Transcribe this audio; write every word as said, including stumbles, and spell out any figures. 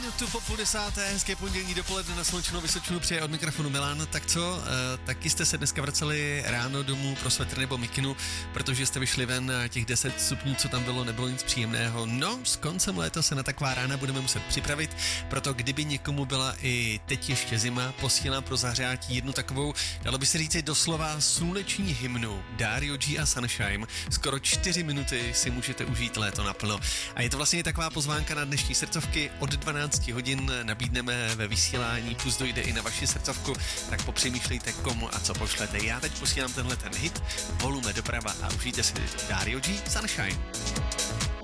minutu po půl desáté, hezké pondělní dopoledne na Slunečnou Vysočinu, přeje od mikrofonu Milan. Tak co, e, taky jste se dneska vraceli ráno domů pro svetr nebo mikinu, protože jste vyšli ven a těch deset stupňů, co tam bylo, nebylo nic příjemného. No, s koncem léta se na taková rána budeme muset připravit, proto kdyby někomu byla i teď ještě zima, posílám pro zahřátí jednu takovou, dalo by se říct doslova sluneční hymnu Dario G a Sunshine. Skoro čtyři minuty si můžete užít léto naplno. A je to vlastně taková pozvánka na dnešní srdcovky. Od dvanácti hodin nabídneme ve vysílání, plus dojde i na vaši srdcovku, tak popřemýšlejte komu a co pošlete. Já teď posílám tenhle ten hit, volume doprava a užijte si Dario G Sunshine.